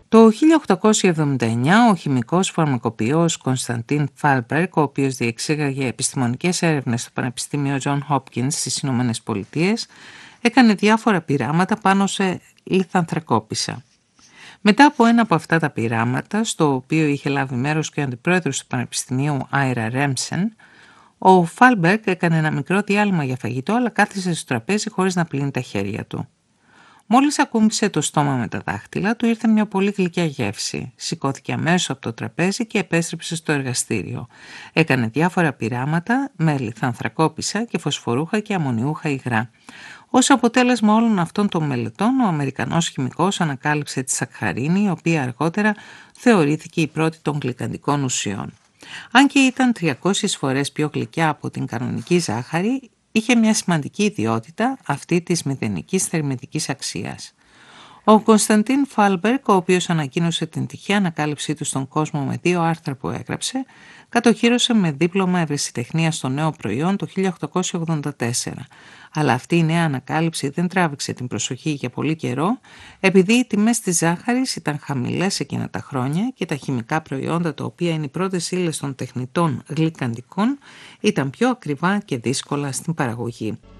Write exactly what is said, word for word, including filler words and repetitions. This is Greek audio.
Το χίλια οκτακόσια εβδομήντα εννιά ο χημικός φαρμακοποιός Κωνσταντίν Φάλμπεργκ, ο οποίος διεξήγαγε επιστημονικές έρευνες στο Πανεπιστήμιο Τζον Χόπκινς στις Ηνωμένες Πολιτείες, έκανε διάφορα πειράματα πάνω σε λιθανθρακόπισσα. Μετά από ένα από αυτά τα πειράματα, στο οποίο είχε λάβει μέρος και ο αντιπρόεδρος του Πανεπιστημίου Άιρα Ρέμσεν, ο Φάλμπεργκ έκανε ένα μικρό διάλειμμα για φαγητό, αλλά κάθισε στο τραπέζι χωρίς να πλύνει τα χέρια του. Μόλις ακούμπησε το στόμα με τα δάχτυλα, του ήρθε μια πολύ γλυκιά γεύση. Σηκώθηκε αμέσως από το τραπέζι και επέστρεψε στο εργαστήριο. Έκανε διάφορα πειράματα με λιθανθρακόπισσα και φωσφορούχα και αμμονιούχα υγρά. Ως αποτέλεσμα όλων αυτών των μελετών, ο Αμερικανός χημικός ανακάλυψε τη σακχαρίνη, η οποία αργότερα θεωρήθηκε η πρώτη των γλυκαντικών ουσιών. Αν και ήταν τριακόσιες φορές πιο γλυκιά από την κανονική ζάχαρη, είχε μια σημαντική ιδιότητα, αυτή της μηδενικής θερμιδικής αξίας. Ο Κωνσταντίν Φάλμπεργκ, ο οποίος ανακοίνωσε την τυχαία ανακάλυψή του στον κόσμο με δύο άρθρα που έγραψε, κατοχύρωσε με δίπλωμα ευρεσιτεχνίας στο νέο προϊόν το χίλια οκτακόσια ογδόντα τέσσερα. Αλλά αυτή η νέα ανακάλυψη δεν τράβηξε την προσοχή για πολύ καιρό, επειδή οι τιμές της ζάχαρης ήταν χαμηλές εκείνα τα χρόνια και τα χημικά προϊόντα, τα οποία είναι οι πρώτες ύλες των τεχνητών γλυκαντικών, ήταν πιο ακριβά και δύσκολα στην παραγωγή.